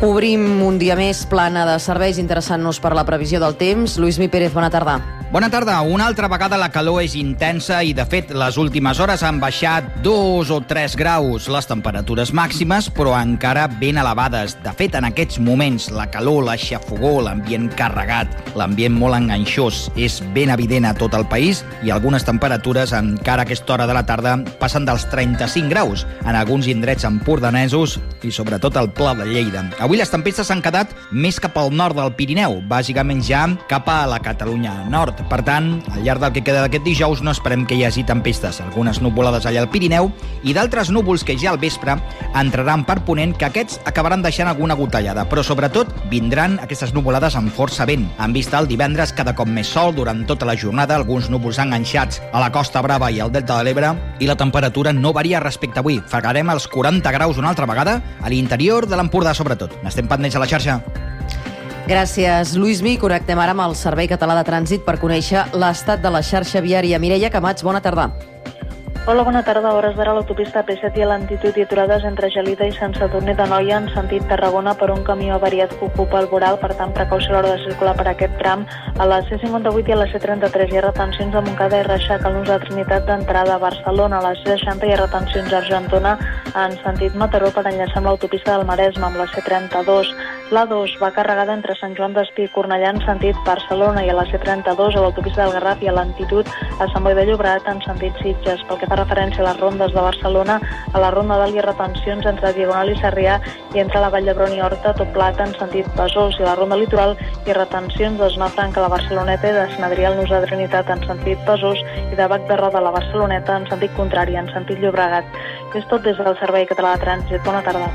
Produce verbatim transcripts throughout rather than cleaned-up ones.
Obrim un dia més plana de serveis interessant-nos per la previsió del temps. Lluís Mi Pérez, bona tarda. Bona tarda. Una altra vegada la calor és intensa i, de fet, les últimes hores han baixat dos o tres graus les temperatures màximes, però encara ben elevades. De fet, en aquests moments, la calor, la xafogor, l'ambient carregat, l'ambient molt enganxós, és ben evident a tot el país i algunes temperatures, encara a aquesta hora de la tarda, passen dels trenta-cinc graus en alguns indrets empordanesos i, sobretot, al Pla de Lleida. Avui les tempestes s'han quedat més cap al nord del Pirineu, bàsicament ja cap a la Catalunya nord. Per tant, al llarg del que queda d'aquest dijous no esperem que hi hagi tempestes. Algunes nuvolades allà al Pirineu i d'altres núvols que ja al vespre entraran per ponent, que aquests acabaran deixant alguna gotellada. Però sobretot vindran aquestes nuvolades amb força vent. Han vist el divendres cada cop més sol durant tota la jornada, alguns núvols enganxats a la Costa Brava i al Delta de l'Ebre, i la temperatura no varia respecte a avui. Fregarem els quaranta graus una altra vegada a l'interior de l'Empordà, sobretot. N'estem pendents a la xarxa. Gràcies, Lluís Mi. Connectem ara amb el Servei Català de Trànsit per conèixer l'estat de la xarxa viària. Mireia Camats, bona tarda. Hola, bona tarda. A hores d'ara l'autopista P set i a l'altitud i aturades entre Gelida i Sant Sadurní d'Anoia en sentit Tarragona per un camió avariat que ocupa el voral, per tant precaució a l'hora de circular per aquest tram. A la C cinquanta-vuit i a la C trenta-tres hi ha retencions a Montcada i Reixac, al nus de Trinitat d'entrada a Barcelona. A la C seixanta hi ha retencions a Argentona en sentit Mataró per enllaçar amb l'autopista del Maresme amb la C trenta-dos. L'A dos va carregada entre Sant Joan d'Espí i Cornellà en sentit Barcelona i a la C trenta-dos a l'autopista del Garraf i a l'altitud a Sant Boi de Llobregat en sentit Sitges. Pel que fa referència a les rondes de Barcelona, a la Ronda d'Alt hi ha retencions entre Diagonal i Sarrià i entre la Vall d'Hebron i Horta, tot plat en sentit Besòs, i a la Ronda Litoral hi ha retencions de Zona Franca a la Barceloneta i de Sant Adrià al nus de Trinitat en sentit Besòs i de Bac de Roda a la Barceloneta en sentit contrari, en sentit Llobregat. És tot des del Servei Català de Trànsit. Bona tarda.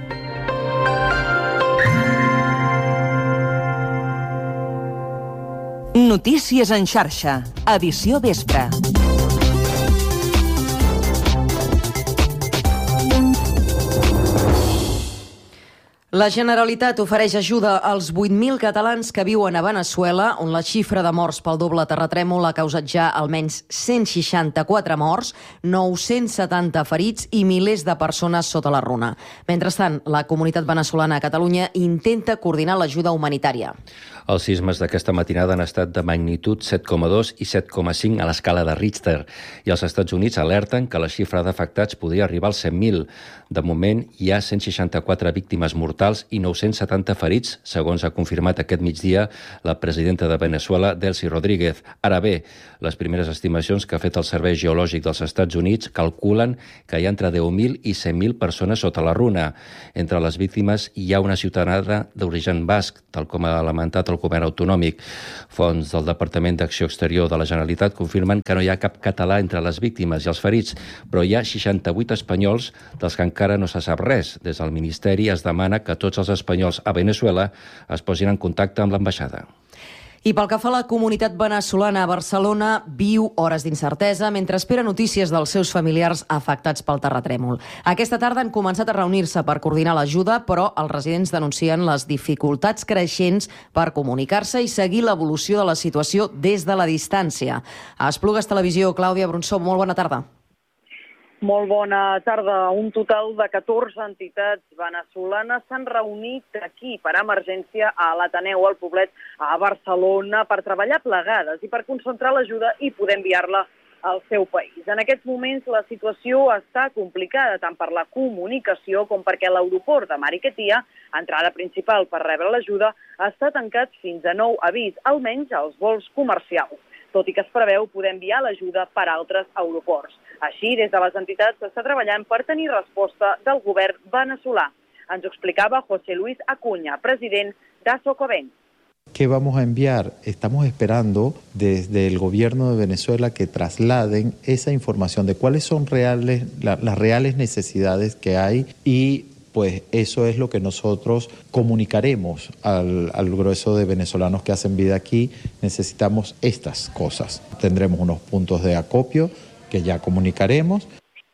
Notícies en xarxa, edició vespre. La Generalitat ofereix ajuda als vuit mil catalans que viuen a Veneçuela, on la xifra de morts pel doble terratrèmol ha causat ja almenys cent seixanta-quatre morts, nou-cents setanta ferits i milers de persones sota la runa. Mentrestant, la comunitat veneçolana a Catalunya intenta coordinar l'ajuda humanitària. Els sismes d'aquesta matinada han estat de magnitud set coma dos i set coma cinc a l'escala de Richter, i els Estats Units alerten que la xifra d'afectats podria arribar als cent mil. De moment, hi ha cent seixanta-quatre víctimes mortals i nou-cents setanta ferits, segons ha confirmat aquest migdia la presidenta de Veneçuela, Delcy Rodríguez. Ara bé, les primeres estimacions que ha fet el Servei Geològic dels Estats Units calculen que hi ha entre deu mil i cent mil persones sota la runa. Entre les víctimes hi ha una ciutadana d'origen basc, tal com ha lamentat el govern autonòmic. Fonts del Departament d'Acció Exterior de la Generalitat confirmen que no hi ha cap català entre les víctimes i els ferits, però hi ha seixanta-vuit espanyols dels que encara no se sap res. Des del Ministeri es demana que tots els espanyols a Veneçuela es posin en contacte amb l'ambaixada. I pel que fa a la comunitat veneçolana a Barcelona, viu hores d'incertesa mentre espera notícies dels seus familiars afectats pel terratrèmol. Aquesta tarda han començat a reunir-se per coordinar l'ajuda, però els residents denuncien les dificultats creixents per comunicar-se i seguir l'evolució de la situació des de la distància. A Esplugues Televisió, Clàudia Bronsó, molt bona tarda. Molt bona tarda. Un total de catorze entitats venezolanes s'han reunit aquí per emergència a l'Ateneu, al Poblet, a Barcelona, per treballar plegades i per concentrar l'ajuda i poder enviar-la al seu país. En aquests moments la situació està complicada tant per la comunicació com perquè l'aeroport de Mariquetia, entrada principal per rebre l'ajuda, està tancat fins a nou avís, almenys als vols comercials, tot i que es preveu poder enviar l'ajuda per altres aeroports. Així, des de les entitats s'està treballant per tenir resposta del govern veneçolà. Ens ho explicava José Luis Acuña, president d'Asocoven. ¿Qué vamos a enviar? Estamos esperando desde el gobierno de Venezuela que trasladen esa información de cuáles son reales, la, las reales necesidades que hay, y pues eso es lo que nosotros comunicaremos al, al grueso de venezolanos que hacen vida aquí. Necesitamos estas cosas. Tendremos unos puntos de acopio que ja comunicaremos.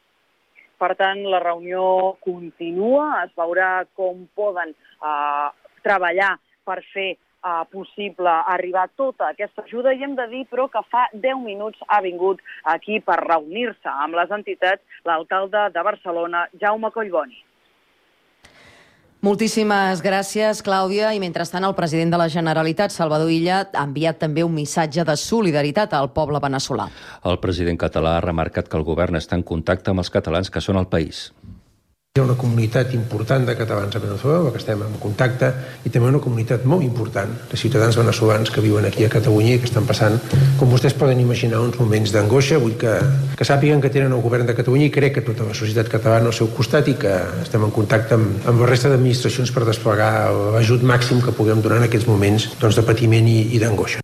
Per tant, la reunió continua, es veurà com poden uh, treballar per fer uh, possible arribar tota aquesta ajuda, i hem de dir, però, que fa deu minuts ha vingut aquí per reunir-se amb les entitats l'alcalde de Barcelona, Jaume Collboni. Moltíssimes gràcies, Clàudia. I mentrestant, el president de la Generalitat, Salvador Illa, ha enviat també un missatge de solidaritat al poble veneçolà. El president català ha remarcat que el govern està en contacte amb els catalans que són al país. Hi ha una comunitat important de catalans a Veneçuela, que estem en contacte, i també una comunitat molt important de ciutadans veneçolans que viuen aquí a Catalunya i que estan passant, com vostès poden imaginar, uns moments d'angoixa. Vull que, que sàpiguen que tenen el govern de Catalunya i crec que tota la societat catalana al seu costat i que estem en contacte amb, amb la resta d'administracions per desplegar l'ajut màxim que puguem donar en aquests moments doncs, de patiment i, i d'angoixa.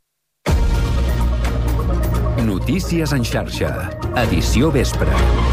Notícies en xarxa. Edició vespre.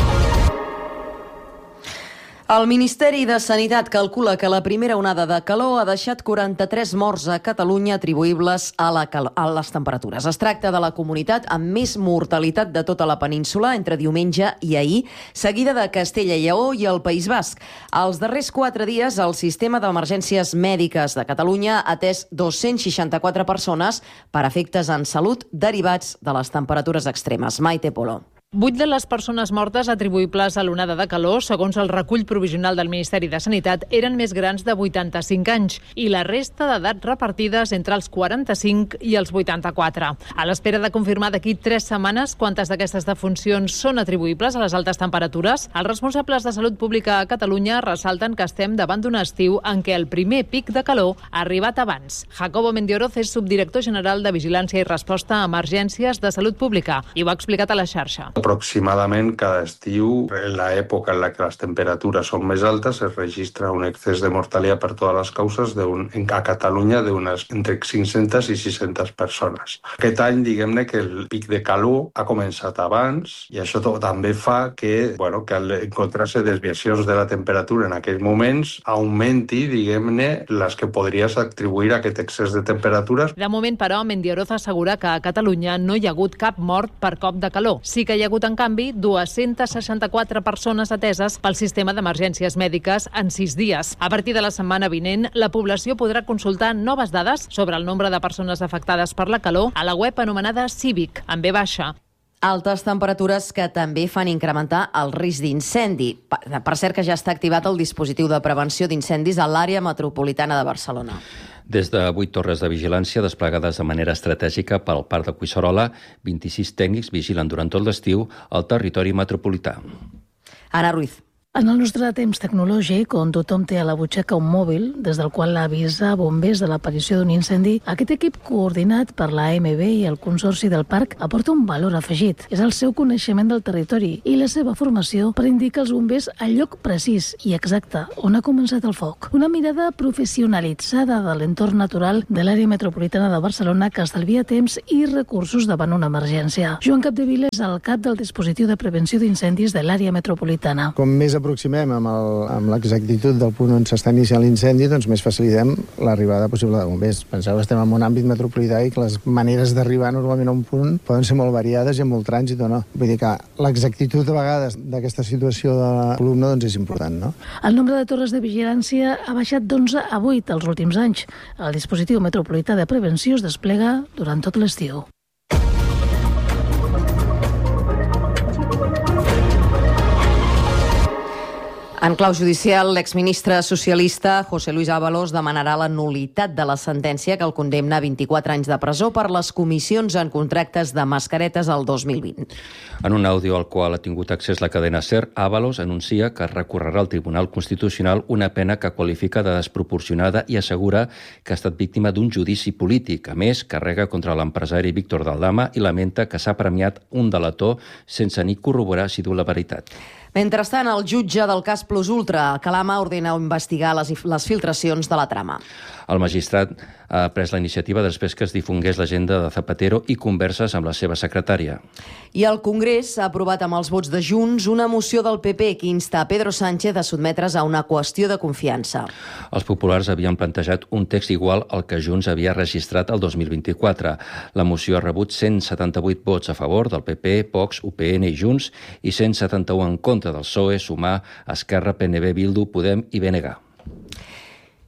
El Ministeri de Sanitat calcula que la primera onada de calor ha deixat quaranta-tres morts a Catalunya atribuïbles a, la cal- a les temperatures. Es tracta de la comunitat amb més mortalitat de tota la península entre diumenge i ahir, seguida de Castella i Lleó i el País Basc. Els darrers quatre dies, el sistema d'emergències mèdiques de Catalunya ha atès dos-cents seixanta-quatre persones per efectes en salut derivats de les temperatures extremes. Maite Polo. Vuit de les persones mortes atribuïbles a l'onada de calor, segons el recull provisional del Ministeri de Sanitat, eren més grans de vuitanta-cinc anys i la resta d'edats repartides entre els quaranta-cinc i els vuitanta-quatre. A l'espera de confirmar d'aquí tres setmanes quantes d'aquestes defuncions són atribuïbles a les altes temperatures, els responsables de Salut Pública a Catalunya ressalten que estem davant d'un estiu en què el primer pic de calor ha arribat abans. Jacobo Mendioroz és subdirector general de Vigilància i Resposta a Emergències de Salut Pública i ho ha explicat a la xarxa. Aproximadament cada estiu, en l'època en la que les temperatures són més altes, es registra un excés de mortalitat per totes les causes de un, a Catalunya d'unes entre cinc-centes i sis-centes persones. Aquest any, diguem-ne que el pic de calor ha començat abans i això també fa que, bueno, que al encontrar-se desviacions de la temperatura en aquells moments augmenti, diguem-ne, les que podries atribuir a aquest excés de temperatures. De moment, però, Mendioroz assegura que a Catalunya no hi ha hagut cap mort per cop de calor. Sí que hi ha hagut, en canvi, dues-centes seixanta-quatre persones ateses pel sistema d'emergències mèdiques en sis dies. A partir de la setmana vinent, la població podrà consultar noves dades sobre el nombre de persones afectades per la calor a la web anomenada Cívic, en ve baixa. Altes temperatures que també fan incrementar el risc d'incendi. Per cert, que ja està activat el dispositiu de prevenció d'incendis a l'àrea metropolitana de Barcelona. Des de vuit torres de vigilància desplegades de manera estratègica pel Parc de Collserola, vint-i-sis tècnics vigilen durant tot l'estiu el territori metropolità. Anna Ruiz. En el nostre temps tecnològic, on tothom té a la butxaca un mòbil, des del qual avisa bombers de l'aparició d'un incendi, aquest equip coordinat per la A M B i el Consorci del Parc aporta un valor afegit. És el seu coneixement del territori i la seva formació per indicar als bombers el lloc precís i exacte on ha començat el foc. Una mirada professionalitzada de l'entorn natural de l'àrea metropolitana de Barcelona que estalvia temps i recursos davant una emergència. Joan Capdevila és el cap del dispositiu de prevenció d'incendis de l'àrea metropolitana. Com més aproximem amb, el, amb l'exactitud del punt on s'està iniciant l'incendi, doncs més facilitem l'arribada possible de bombers. Penseu que estem en un àmbit metropolità i que les maneres d'arribar normalment a un punt poden ser molt variades i amb molt trànsit o no. Vull dir que l'exactitud a vegades d'aquesta situació de la columna doncs és important, no? El nombre de torres de vigilància ha baixat d'onze a vuit els últims anys. El dispositiu metropolità de prevenció es desplega durant tot l'estiu. En clau judicial, l'exministre socialista José Luis Ábalos demanarà la nul·litat de la sentència que el condemna a vint-i-quatre anys de presó per les comissions en contractes de mascaretes al dos mil vint. En un àudio al qual ha tingut accés la cadena SER, Ábalos anuncia que recorrerà al Tribunal Constitucional una pena que qualifica de desproporcionada i assegura que ha estat víctima d'un judici polític. A més, carrega contra l'empresari Víctor Daldama i lamenta que s'ha premiat un delator sense ni corroborar si diu la veritat. Mentrestant, el jutge del cas Plus Ultra, Calama, ordena investigar les, les filtracions de la trama. El magistrat ha pres la iniciativa després que es difongués l'agenda de Zapatero i converses amb la seva secretària. I el Congrés ha aprovat amb els vots de Junts una moció del P P que insta a Pedro Sánchez a sotmetre's a una qüestió de confiança. Els populars havien plantejat un text igual al que Junts havia registrat el dos mil vint-i-quatre. La moció ha rebut cent setanta-vuit vots a favor del P P, Vox, U P N i Junts i cent setanta-un en contra del P S O E, Sumar, Esquerra, P N B, Bildu, Podem i B N G.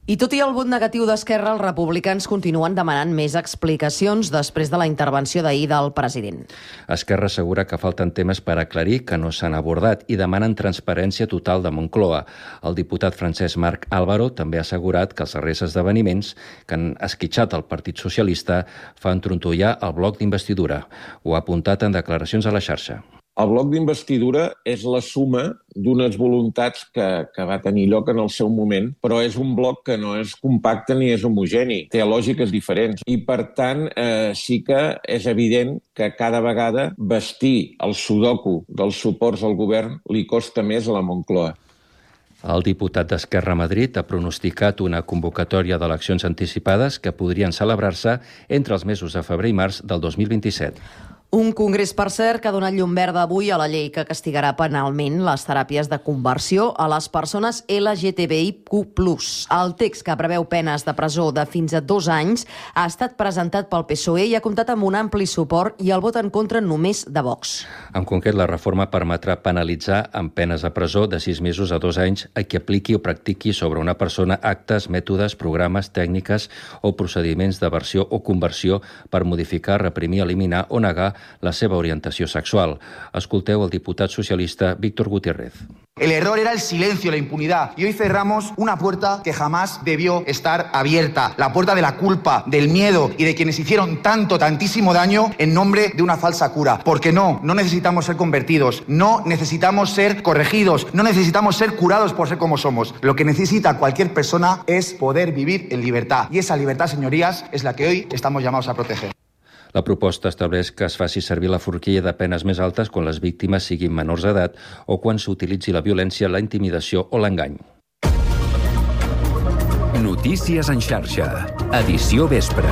I tot i el vot negatiu d'Esquerra, els republicans continuen demanant més explicacions després de la intervenció d'ahir del president. Esquerra assegura que falten temes per aclarir que no s'han abordat i demanen transparència total de Moncloa. El diputat francès Marc Álvaro també ha assegurat que els darrers esdeveniments que han esquitxat el Partit Socialista fan trontollar el bloc d'investidura. Ho ha apuntat en declaracions a la xarxa. El bloc d'investidura és la suma d'unes voluntats que, que va tenir lloc en el seu moment, però és un bloc que no és compacte ni és homogeni, té lògiques diferents. I, per tant, eh, sí que és evident que cada vegada vestir el sudoku dels suports al govern li costa més a la Moncloa. El diputat d'Esquerra a Madrid ha pronosticat una convocatòria d'eleccions anticipades que podrien celebrar-se entre els mesos de febrer i març del dos mil vint-i-set. Un congrés, per cert, que ha donat llum verda avui a la llei que castigarà penalment les teràpies de conversió a les persones L G T B I Q plus. El text, que preveu penes de presó de fins a dos anys, ha estat presentat pel P S O E i ha comptat amb un ampli suport i el vot en contra només de Vox. En concret, la reforma permetrà penalitzar amb penes de presó de sis mesos a dos anys a qui apliqui o practiqui sobre una persona actes, mètodes, programes, tècniques o procediments de versió o conversió per modificar, reprimir, eliminar o negar la seva orientació sexual. Escolteu el diputat socialista Víctor Gutiérrez. El error era el silencio, la impunidad. Y hoy cerramos una puerta que jamás debió estar abierta. La puerta de la culpa, del miedo y de quienes hicieron tanto, tantísimo daño en nombre de una falsa cura. Porque no, no necesitamos ser convertidos, no necesitamos ser corregidos, no necesitamos ser curados por ser como somos. Lo que necesita cualquier persona es poder vivir en libertad. Y esa libertad, señorías, es la que hoy estamos llamados a proteger. La proposta estableix que es faci servir la forquilla de penes més altes quan les víctimes siguin menors d'edat o quan s'utilitzi la violència, la intimidació o l'engany. Notícies en xarxa. Edició vespre.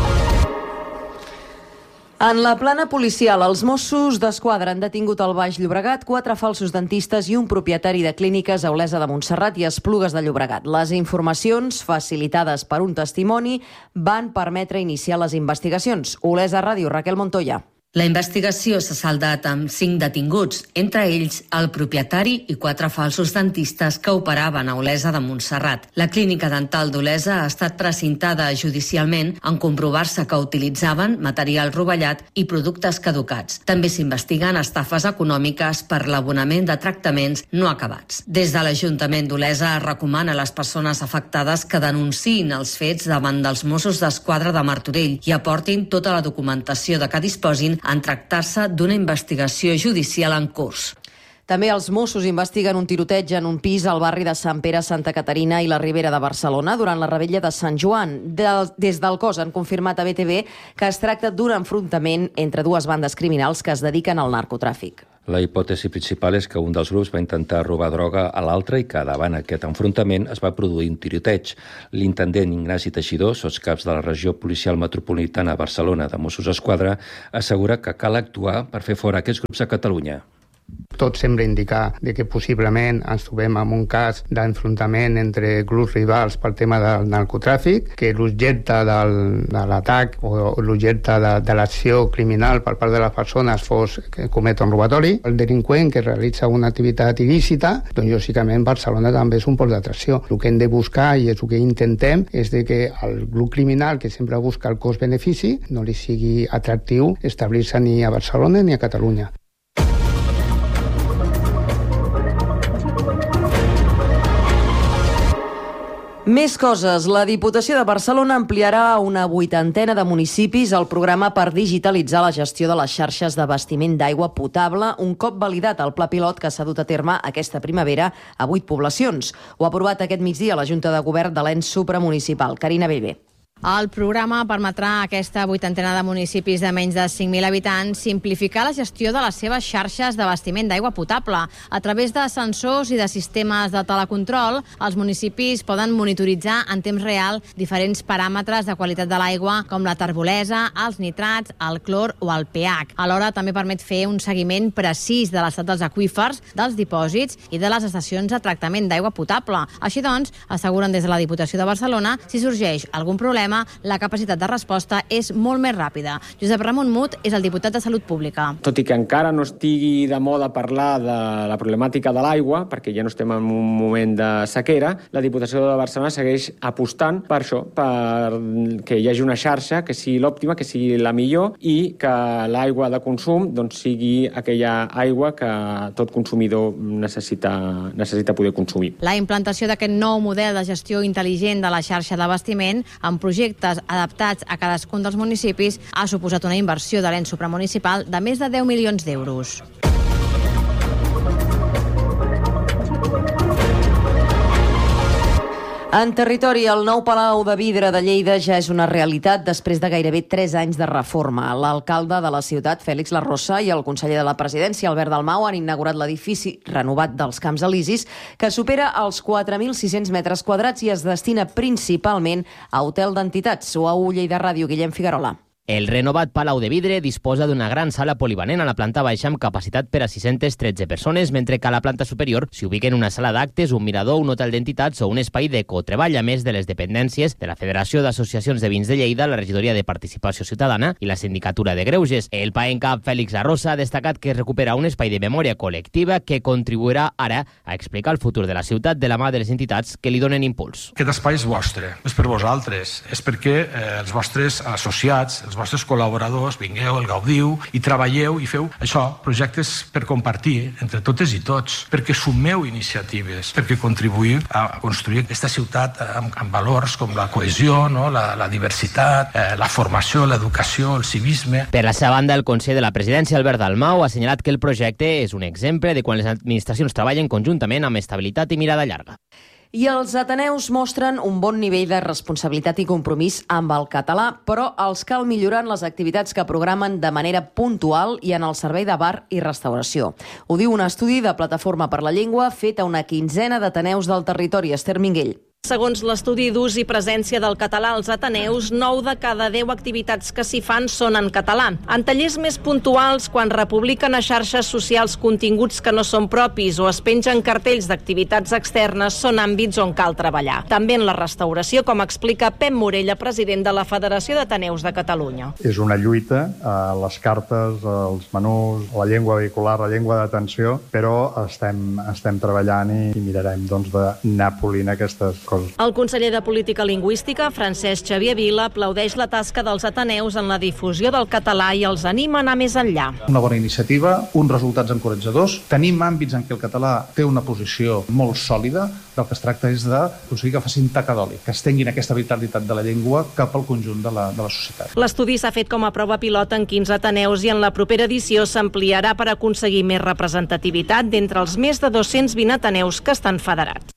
En la plana policial, els Mossos d'Esquadra han detingut al Baix Llobregat quatre falsos dentistes i un propietari de clíniques a Olesa de Montserrat i Esplugues de Llobregat. Les informacions, facilitades per un testimoni, van permetre iniciar les investigacions. Olesa Ràdio, Raquel Montoya. La investigació s'ha saldat amb cinc detinguts, entre ells el propietari i quatre falsos dentistes que operaven a Olesa de Montserrat. La clínica dental d'Olesa ha estat precintada judicialment en comprovar-se que utilitzaven material rovellat i productes caducats. També s'investiguen estafes econòmiques per l'abonament de tractaments no acabats. Des de l'Ajuntament d'Olesa es recomana a les persones afectades que denunciïn els fets davant dels Mossos d'Esquadra de Martorell i aportin tota la documentació de què disposin en tractar-se d'una investigació judicial en curs. També els Mossos investiguen un tiroteig en un pis al barri de Sant Pere, Santa Caterina i la Ribera de Barcelona durant la revetlla de Sant Joan. Des del cos han confirmat a B T V que es tracta d'un enfrontament entre dues bandes criminals que es dediquen al narcotràfic. La hipòtesi principal és que un dels grups va intentar robar droga a l'altre i que davant aquest enfrontament es va produir un tiroteig. L'intendent Ignasi Teixidor, sotscaps de la regió policial metropolitana Barcelona de Mossos d'Esquadra, assegura que cal actuar per fer fora aquests grups a Catalunya. Tot sembla indicar de que possiblement ens trobem en un cas d'enfrontament entre grups rivals pel tema del narcotràfic, que l'objecte del, de l'atac o l'objecte de, de l'acció criminal per part de les persones fos que comet un robatori. El delinqüent que realitza una activitat il·lícita, doncs lògicament Barcelona també és un port d'atracció. El que hem de buscar i és el que intentem és de que el grup criminal que sempre busca el cost-benefici no li sigui atractiu establir-se ni a Barcelona ni a Catalunya. Més coses. La Diputació de Barcelona ampliarà a una vuitantena de municipis el programa per digitalitzar la gestió de les xarxes d'abastiment d'aigua potable, un cop validat el pla pilot que s'ha dut a terme aquesta primavera a vuit poblacions. Ho ha aprovat aquest migdia la Junta de Govern de l'ens supramunicipal. Carina Bellver. El programa permetrà a aquesta vuitantena de municipis de menys de cinc mil habitants simplificar la gestió de les seves xarxes d'abastiment d'aigua potable. A través de sensors i de sistemes de telecontrol, els municipis poden monitoritzar en temps real diferents paràmetres de qualitat de l'aigua, com la terbolesa, els nitrats, el clor o el pH. Alhora també permet fer un seguiment precís de l'estat dels aqüífers, dels dipòsits i de les estacions de tractament d'aigua potable. Així doncs, asseguren des de la Diputació de Barcelona, si sorgeix algun problema, problema, la capacitat de resposta és molt més ràpida. Josep Ramon Mut és el diputat de Salut Pública. Tot i que encara no estigui de moda parlar de la problemàtica de l'aigua, perquè ja no estem en un moment de sequera, la Diputació de Barcelona segueix apostant per això, per que hi hagi una xarxa que sigui l'òptima, que sigui la millor i que l'aigua de consum doncs, sigui aquella aigua que tot consumidor necessita, necessita poder consumir. La implantació d'aquest nou model de gestió intel·ligent de la xarxa d'abastiment amb projectes adaptats a cadascun dels municipis ha suposat una inversió de l'ens supramunicipal de més de deu milions d'euros. En territori, el nou Palau de Vidre de Lleida ja és una realitat després de gairebé tres anys de reforma. L'alcalde de la ciutat, Fèlix Larrosa, i el conseller de la Presidència, Albert Dalmau, han inaugurat l'edifici renovat dels Camps Elisis, que supera els quatre mil sis-cents metres quadrats i es destina principalment a hotel d'entitats. O a U Lleida Ràdio, Guillem Figuerola. El renovat Palau de Vidre disposa d'una gran sala polivalent a la planta baixa amb capacitat per a sis-centes tretze persones, mentre que a la planta superior s'hi ubiquen una sala d'actes, un mirador, un hotel d'entitats o un espai de cotreball, a més de les dependències de la Federació d'Associacions de Vins de Lleida, la Regidoria de Participació Ciutadana i la Sindicatura de Greuges. El paen cap Fèlix Larrosa ha destacat que es recupera un espai de memòria col·lectiva que contribuirà ara a explicar el futur de la ciutat de la mà de les entitats que li donen impuls. Aquest espai és vostre, és per vosaltres, és perquè eh, els vostres associats, els vostres col·laboradors, vingueu, el gaudiu i treballeu i feu això, projectes per compartir entre totes i tots, perquè sumeu iniciatives, perquè contribuïu a construir aquesta ciutat amb, amb valors com la cohesió, no? la, la diversitat, eh, la formació, l'educació, el civisme. Per la seva banda, el conseller de la Presidència, Albert Dalmau, ha assenyalat que el projecte és un exemple de quan les administracions treballen conjuntament amb estabilitat i mirada llarga. I els ateneus mostren un bon nivell de responsabilitat i compromís amb el català, però els cal millorar en les activitats que programen de manera puntual i en el servei de bar i restauració. Ho diu un estudi de Plataforma per la Llengua fet a una quinzena d'ateneus del territori. Esther Minguell. Segons l'estudi d'ús i presència del català als ateneus, nou de cada deu activitats que s'hi fan són en català. En tallers més puntuals, quan republiquen a xarxes socials continguts que no són propis o es pengen cartells d'activitats externes, són àmbits on cal treballar. També en la restauració, com explica Pep Morella, president de la Federació d'Ateneus de Catalunya. És una lluita a les cartes, als menús, la llengua vehicular, la llengua d'atenció, però estem, estem treballant i, i mirarem doncs, d'anar polint aquestes coses. El conseller de Política Lingüística, Francesc Xavier Vila, aplaudeix la tasca dels ateneus en la difusió del català i els anima a anar més enllà. Una bona iniciativa, uns resultats encoratjadors. Tenim àmbits en què el català té una posició molt sòlida. Del que es tracta és d'aconseguir que facin tacadòlic, que estenguin aquesta vitalitat de la llengua cap al conjunt de la, de la societat. L'estudi s'ha fet com a prova pilot en quinze ateneus i en la propera edició s'ampliarà per aconseguir més representativitat d'entre els més de dos-cents vint ateneus que estan federats.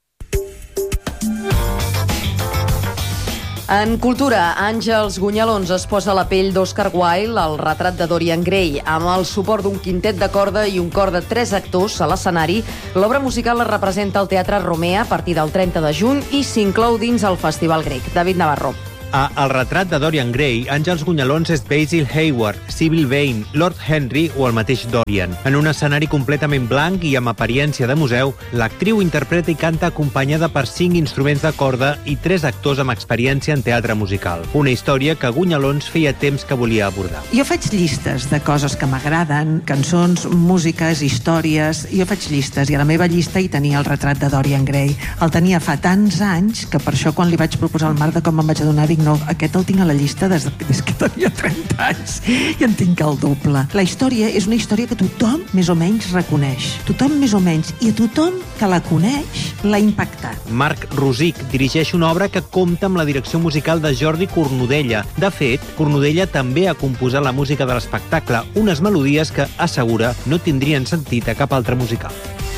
En cultura, Àngels Gunyalons es posa a la pell d'Oscar Wilde, el retrat de Dorian Gray. Amb el suport d'un quintet de corda i un cor de tres actors a l'escenari, l'obra musical es representa al Teatre Romea a partir del trenta de juny i s'inclou dins el Festival Grec. David Navarro. A El retrat de Dorian Gray, Àngels Gunyalons és Basil Hayward, Sybil Vane, Lord Henry o el mateix Dorian. En un escenari completament blanc i amb apariència de museu, l'actriu interpreta i canta acompanyada per cinc instruments de corda i tres actors amb experiència en teatre musical. Una història que Gunyalons feia temps que volia abordar. Jo faig llistes de coses que m'agraden, cançons, músiques, històries. Jo faig llistes i a la meva llista hi tenia el retrat de Dorian Gray. El tenia fa tants anys que per això quan li vaig proposar al Marc de com em vaig adonar, dic, no, aquest el tinc a la llista des, de, des que tenia trenta anys i en tinc el doble. La història és una història que tothom més o menys reconeix. Tothom més o menys, i a tothom que la coneix l'ha impactat. Marc Rosic dirigeix una obra que compta amb la direcció musical de Jordi Cornudella. De fet, Cornudella també ha composat la música de l'espectacle, unes melodies que, assegura, no tindrien sentit a cap altre musical.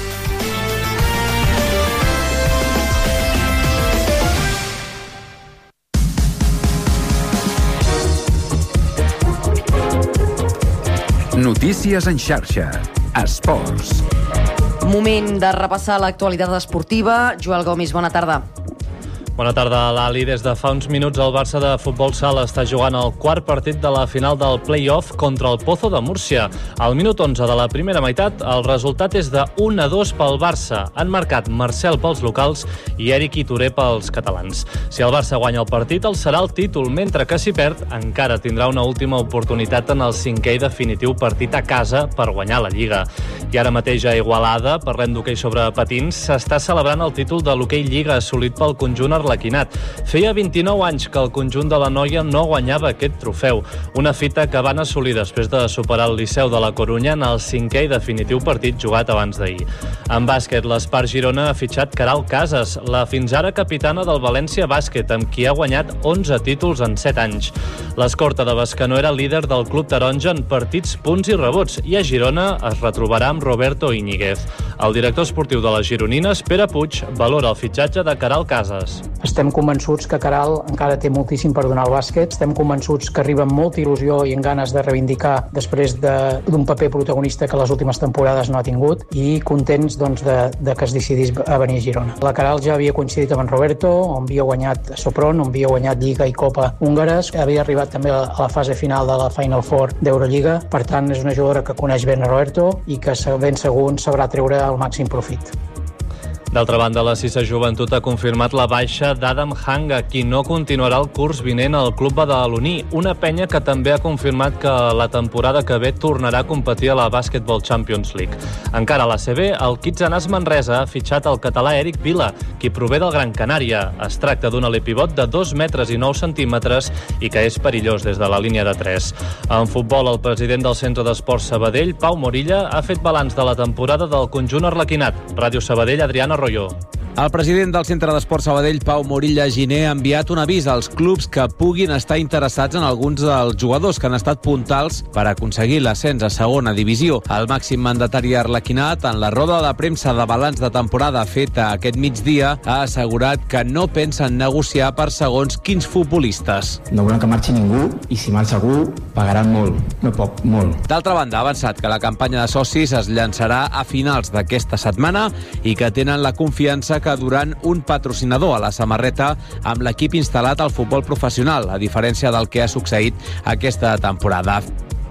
Notícies en xarxa. Esports. Moment de repassar l'actualitat esportiva. Joel Gomis, bona tarda. Bona tarda, Lali. Des de fa uns minuts el Barça de futbol sala està jugant el quart partit de la final del play-off contra el Pozo de Múrcia. Al minut onze de la primera meitat, el resultat és de un a dos pel Barça. Han marcat Marcel pels locals i Eric i Touré pels catalans. Si el Barça guanya el partit, el serà el títol, mentre que si perd, encara tindrà una última oportunitat en el cinquè i definitiu partit a casa per guanyar la Lliga. I ara mateix a Igualada, parlem d'hoquei sobre patins, s'està celebrant el títol de l'hoquei Lliga assolit pel conjunt arlequinat. Feia vint-i-nou anys que el conjunt de la Noia no guanyava aquest trofeu, una fita que van assolir després de superar el Liceu de la Corunya en el cinquè i definitiu partit jugat abans d'ahir. En bàsquet, l'Espart Girona ha fitxat Caral Casas, la fins ara capitana del València Bàsquet, amb qui ha guanyat onze títols en set anys. L'escorta de Bescanó era líder del club taronja en partits, punts i rebots, i a Girona es retrobarà amb Roberto Íñiguez. El director esportiu de les gironines, Pere Puig, valora el fitxatge de Caral Casas. Estem convençuts que Caral encara té moltíssim per donar al bàsquet. Estem convençuts que arriba amb molta il·lusió i amb ganes de reivindicar després d'un paper protagonista que les últimes temporades no ha tingut, i contents doncs, de, de que es decidís a venir a Girona. La Caral ja havia coincidit amb en Roberto, on havia guanyat Sopron, on havia guanyat Lliga i Copa húngares, havia arribat també a la fase final de la Final Four d'Eurolliga. Per tant, és una jugadora que coneix ben a Roberto i que ben segur sabrà treure el màxim profit. D'altra banda, la Sisa Joventut ha confirmat la baixa d'Adam Hanga, qui no continuarà el curs vinent al Club Badaloní, una penya que també ha confirmat que la temporada que ve tornarà a competir a la Basketball Champions League. Encara a l'A C B, el Kitsanàs Manresa ha fitxat el català Eric Vila, qui prové del Gran Canària. Es tracta d'un alipivot de dos metres i nou centímetres i que és perillós des de la línia de tres. En futbol, el president del Centre d'Esports Sabadell, Pau Morilla, ha fet balanç de la temporada del conjunt arlequinat. Ràdio Sabadell, Adriana Arroyo. El president del Centre d'Esports Sabadell, Pau Morilla Giner, ha enviat un avís als clubs que puguin estar interessats en alguns dels jugadors que han estat puntals per aconseguir l'ascens a segona divisió. El màxim mandatari arlequinat, en la roda de premsa de balanç de temporada feta aquest migdia, ha assegurat que no pensen negociar per segons quins futbolistes. No volen que marxi ningú i si marxa algú pagaran molt, no poc, molt. D'altra banda, ha avançat que la campanya de socis es llançarà a finals d'aquesta setmana i que tenen la confiança que durant un patrocinador a la samarreta amb l'equip instal·lat al futbol professional, a diferència del que ha succeït aquesta temporada.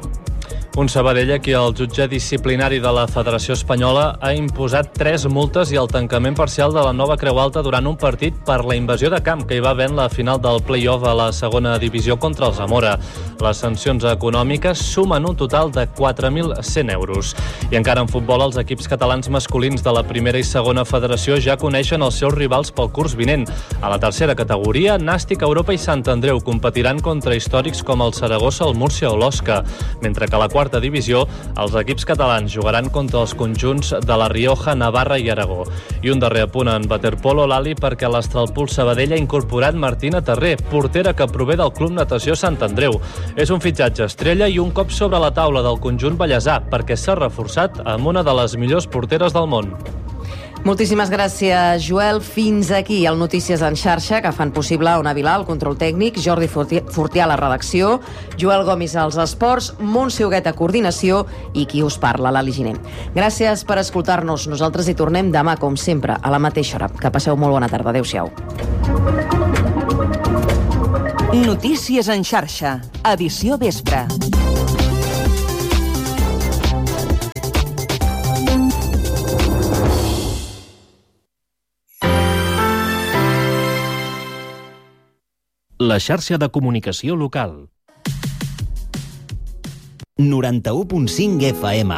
Un Sabadell a qui el jutge disciplinari de la Federació Espanyola ha imposat tres multes i el tancament parcial de la Nova Creu Alta durant un partit per la invasió de camp que hi va haver en la final del play-off a la segona divisió contra el Zamora. Les sancions econòmiques sumen un total de quatre mil cent euros. I encara en futbol, els equips catalans masculins de la primera i segona federació ja coneixen els seus rivals pel curs vinent. A la tercera categoria, Nàstic, Europa i Sant Andreu competiran contra històrics com el Saragossa, el Múrcia o l'Osca, mentre que a la quarta divisió, els equips catalans jugaran contra els conjunts de la Rioja, Navarra i Aragó. I un darrer apunt en waterpolo, Lali, perquè l'Astralpool Sabadell ha incorporat Martina Terré, portera que prové del Club Natació Sant Andreu. És un fitxatge estrella i un cop sobre la taula del conjunt ballesà, perquè s'ha reforçat amb una de les millors porteres del món. Moltíssimes gràcies, Joel. Fins aquí el Notícies en xarxa, que fan possible Ona Vilà, el control tècnic, Jordi Fortià a la redacció, Joel Gomis als esports, Montse Huguet a coordinació i qui us parla, l'Ali Giner. Gràcies per escoltar-nos. Nosaltres hi tornem demà, com sempre, a la mateixa hora. Que passeu molt bona tarda. Adéu-siau. Notícies en xarxa, edició vespre. La xarxa de comunicació local. noranta-u punt cinc F M.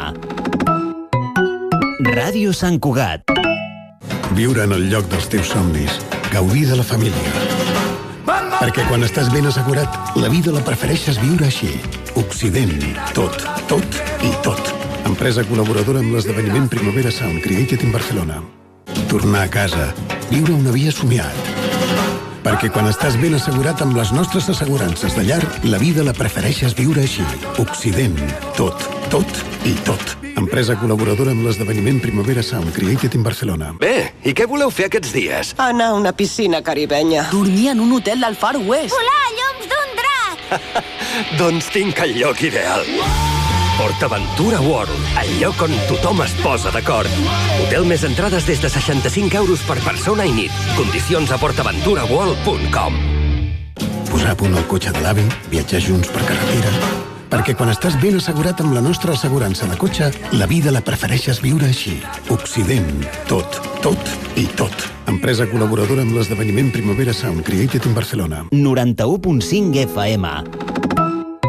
Ràdio Sant Cugat. Viure en el lloc dels teus somnis. Gaudir de la família. Perquè quan estàs ben assegurat, la vida la prefereixes viure així. Occident. Tot, tot i tot. Empresa col·laboradora amb l'esdeveniment Primavera Sound Created in Barcelona. Tornar a casa. Viure una via somiat. Perquè quan estàs ben assegurat amb les nostres assegurances de llar, la vida la prefereixes viure així. Occident. Tot, tot i tot. Empresa col·laboradora amb l'esdeveniment Primavera Sound Created in Barcelona. Bé, i què voleu fer aquests dies? Anar a una piscina caribenya. Dormir en un hotel del Far West. Volar a lloms d'un drac. Doncs tinc el lloc ideal. PortAventura World, el lloc on tothom es posa d'acord. Hotel més entrades des de seixanta-cinc euros per persona i nit. Condicions a portaventura world punt com. Posar a punt el cotxe de l'avi, viatjar junts per carretera... Perquè quan estàs ben assegurat amb la nostra assegurança de cotxe, la vida la prefereixes viure així. Occident. Tot, tot i tot. Empresa col·laboradora amb l'esdeveniment Primavera Sound Created in Barcelona. noranta-u punt cinc F M.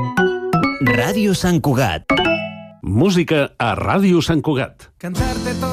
Ràdio Sant Cugat. Música a Ràdio Sant Cugat. Cantarte todo